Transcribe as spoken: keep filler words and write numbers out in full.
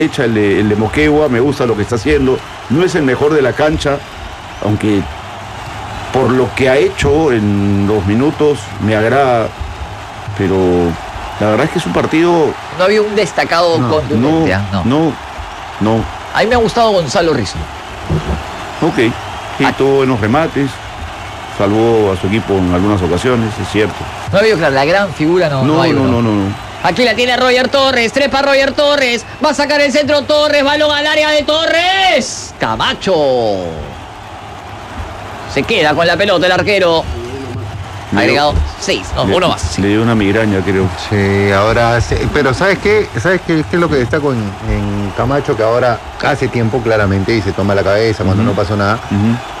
derecha, el de, el de Moquegua, me gusta lo que está haciendo. No es el mejor de la cancha, aunque por lo que ha hecho en los minutos me agrada, pero la verdad es que es un partido... No había un destacado no, contundente. No, no, no. A mí me ha gustado Gonzalo Rizzo. Ok, sí, Ah. tuvo buenos remates, salvó a su equipo en algunas ocasiones, es cierto. No ha habido, claro, la gran figura no, No, no hay no, uno. no, no, no. Aquí la tiene Roger Torres, trepa Roger Torres, va a sacar el centro Torres, balón al área de Torres. Camacho. Se queda con la pelota el arquero. Le Agregado dio- seis, no, le- uno más. sí. Le dio una migraña, creo. Sí, ahora, sí, pero ¿sabes qué? ¿Sabes qué, qué es lo que destaco en, en Camacho? Que ahora hace tiempo claramente y se toma la cabeza cuando Ujú. no pasó nada. Ujú.